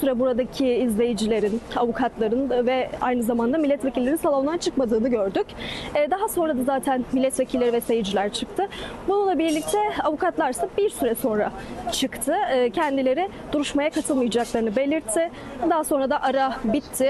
süre buradaki izleyicilerin, avukatların ve aynı zamanda milletvekillerinin salondan çıkmadığını gördük. Daha sonra da zaten milletvekilleri ve seyirciler çıktı. Bununla birlikte avukatlarsa bir süre sonra çıktı. Kendileri duruşmaya katılmayacaklarını belirtti. Daha sonra da ara bitti.